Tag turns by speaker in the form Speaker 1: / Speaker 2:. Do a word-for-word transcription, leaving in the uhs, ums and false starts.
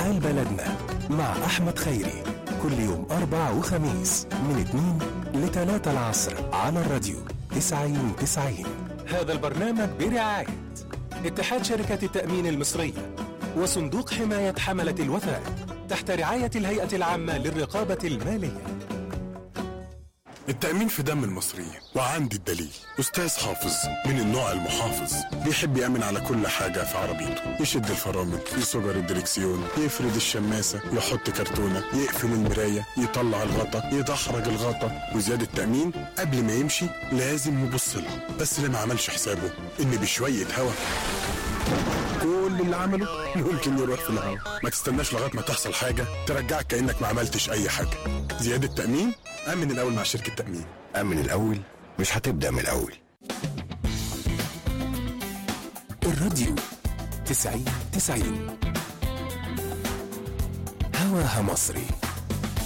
Speaker 1: حال بلدنا مع أحمد خيري، كل يوم أربع وخميس من اتنين لتلاتة العصر على الراديو تسعين تسعين. هذا البرنامج برعاية اتحاد شركات التأمين المصرية وصندوق حماية حملة الوثائق تحت رعاية الهيئة العامة للرقابة المالية.
Speaker 2: التأمين في دم المصريين، وعندي الدليل. أستاذ حافظ من النوع المحافظ، بيحب يأمن على كل حاجة في عربيته، يشد الفرامل، يصجر الدركسيون، يفرد الشماسة، يحط كرتونة، يقفل المراية، يطلع الغطا، يدحرج الغطا. وزيادة التأمين قبل ما يمشي لازم يبص لها، بس اللي ما عملش حسابه إن بشوية هوا كل اللي عمله ممكن يروح في الهوا. ما تستناش لغاية ما تحصل حاجة ترجعك كأنك ما عملتش أي حاجة. زيادة تأمين، أمن الأول مع شركة تأمين.
Speaker 3: أمن الأول، مش هتبدأ من الأول.
Speaker 1: الراديو تسعين تسعين، هواها مصري.